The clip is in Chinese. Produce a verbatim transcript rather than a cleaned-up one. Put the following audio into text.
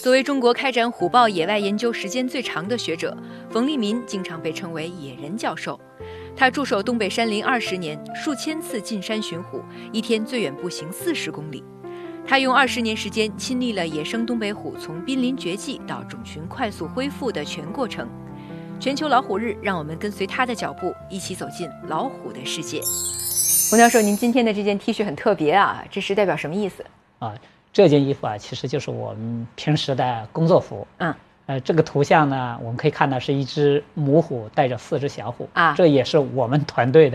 作为中国开展虎豹野外研究时间最长的学者，冯立民经常被称为“野人教授”。他驻守东北山林二十年，数千次进山寻虎，一天最远步行四十公里。他用二十年时间亲历了野生东北虎从濒临绝迹到种群快速恢复的全过程。全球老虎日，让我们跟随他的脚步，一起走进老虎的世界。冯教授，您今天的这件 T 恤很特别啊，这是代表什么意思？ 啊，这件衣服啊，其实就是我们平时的工作服。嗯，呃，这个图像呢，我们可以看到是一只母虎带着四只小虎啊，这也是我们团队的